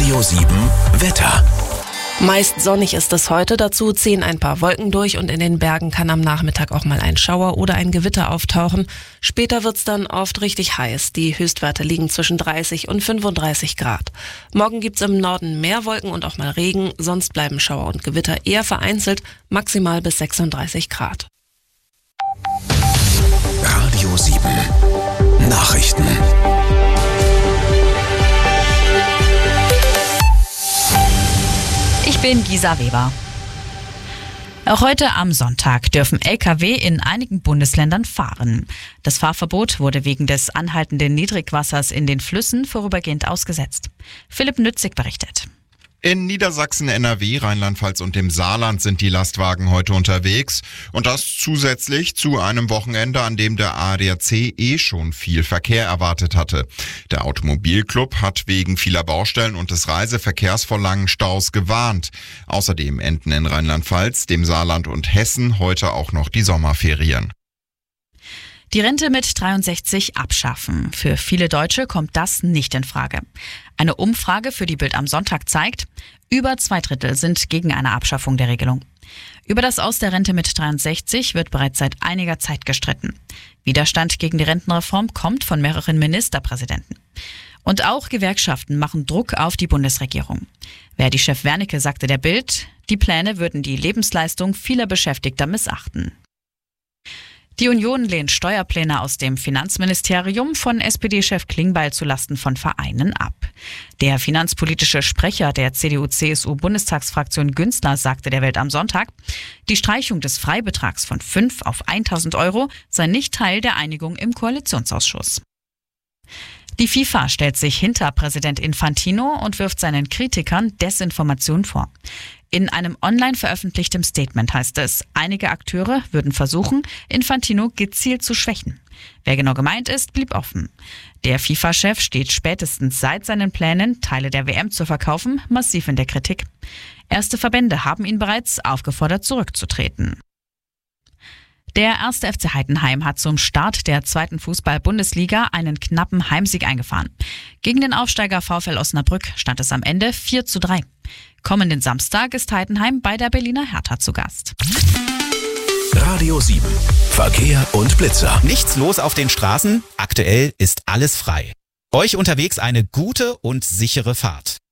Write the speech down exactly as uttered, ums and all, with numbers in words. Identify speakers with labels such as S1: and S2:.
S1: Radio sieben Wetter.
S2: Meist sonnig ist es heute, dazu ziehen ein paar Wolken durch und in den Bergen kann am Nachmittag auch mal ein Schauer oder ein Gewitter auftauchen. Später wird's dann oft richtig heiß. Die Höchstwerte liegen zwischen dreißig und fünfunddreißig Grad. Morgen gibt's im Norden mehr Wolken und auch mal Regen, sonst bleiben Schauer und Gewitter eher vereinzelt, maximal bis sechsunddreißig Grad.
S1: Radio sieben Nachrichten.
S3: Ich bin Gisa Weber. Auch heute am Sonntag dürfen L K W in einigen Bundesländern fahren. Das Fahrverbot wurde wegen des anhaltenden Niedrigwassers in den Flüssen vorübergehend ausgesetzt. Philipp Nützig berichtet.
S4: In Niedersachsen, N R W, Rheinland-Pfalz und dem Saarland sind die Lastwagen heute unterwegs. Und das zusätzlich zu einem Wochenende, an dem der A D A C eh schon viel Verkehr erwartet hatte. Der Automobilclub hat wegen vieler Baustellen und des Reiseverkehrs vor langen Staus gewarnt. Außerdem enden in Rheinland-Pfalz, dem Saarland und Hessen heute auch noch die Sommerferien.
S3: Die Rente mit dreiundsechzig abschaffen. Für viele Deutsche kommt das nicht in Frage. Eine Umfrage für die Bild am Sonntag zeigt, über zwei Drittel sind gegen eine Abschaffung der Regelung. Über das Aus der Rente mit dreiundsechzig wird bereits seit einiger Zeit gestritten. Widerstand gegen die Rentenreform kommt von mehreren Ministerpräsidenten. Und auch Gewerkschaften machen Druck auf die Bundesregierung. Verdi-Chef Wernicke sagte der Bild, die Pläne würden die Lebensleistung vieler Beschäftigter missachten. Die Union lehnt Steuerpläne aus dem Finanzministerium von S P D-Chef Klingbeil zulasten von Vereinen ab. Der finanzpolitische Sprecher der C D U C S U-Bundestagsfraktion Günzler sagte der Welt am Sonntag, die Streichung des Freibetrags von fünf auf tausend Euro sei nicht Teil der Einigung im Koalitionsausschuss. Die FIFA stellt sich hinter Präsident Infantino und wirft seinen Kritikern Desinformation vor. In einem online veröffentlichtem Statement heißt es, einige Akteure würden versuchen, Infantino gezielt zu schwächen. Wer genau gemeint ist, blieb offen. Der FIFA-Chef steht spätestens seit seinen Plänen, Teile der W M zu verkaufen, massiv in der Kritik. Erste Verbände haben ihn bereits aufgefordert, zurückzutreten. Der erste F C Heidenheim hat zum Start der zweiten Fußball-Bundesliga einen knappen Heimsieg eingefahren. Gegen den Aufsteiger VfL Osnabrück stand es am Ende vier zu drei. Kommenden Samstag ist Heidenheim bei der Berliner Hertha zu Gast.
S1: Radio sieben Verkehr und Blitzer.
S5: Nichts los auf den Straßen? Aktuell ist alles frei. Euch unterwegs eine gute und sichere Fahrt.